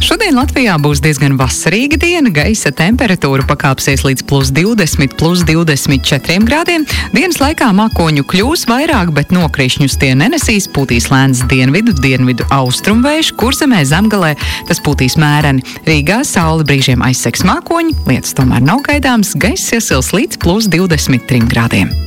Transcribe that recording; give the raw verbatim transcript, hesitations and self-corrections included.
Šodien Latvijā būs diezgan vasarīga diena, gaisa temperatūra pakāpsies līdz plus divdesmit, plus divdesmit četriem grādiem. Dienas laikā mākoņu kļūs vairāk, bet nokrišņus tie nenesīs, pūtīs lēns dienvidu, dienvidu austrumvējš, Kurzemē zemgalē tas pūtīs mēreni. Rīgā saule brīžiem aizsegs mākoņi, lietus tomēr nav gaidāms, gaiss iesils līdz plus divdesmit trim grādiem.